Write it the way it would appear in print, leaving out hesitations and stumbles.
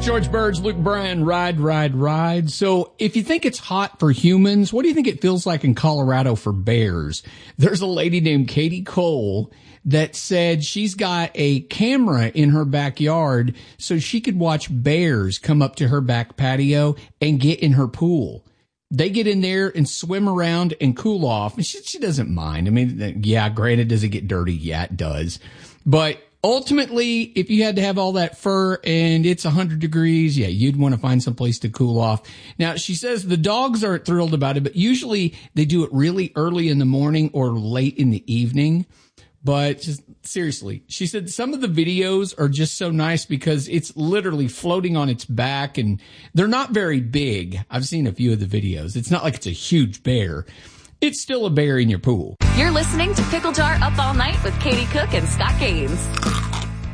George Burge, Luke Bryan, ride. So if you think it's hot for humans, what do you think it feels like in Colorado for bears? There's a lady named Katie Cole that said she's got a camera in her backyard so she could watch bears come up to her back patio and get in her pool. They get in there and swim around and cool off. And she doesn't mind. I mean, yeah, granted, does it get dirty? Yeah, it does. But ultimately, if you had to have all that fur and it's 100 degrees, yeah, you'd want to find some place to cool off. Now, she says the dogs aren't thrilled about it, but usually they do it really early in the morning or late in the evening. But just seriously, she said some of the videos are just so nice because it's literally floating on its back and they're not very big. I've seen a few of the videos. It's not like it's a huge bear. It's still a bear in your pool. You're listening to Pickle Jar Up All Night with Katie Cook and Scott Gaines.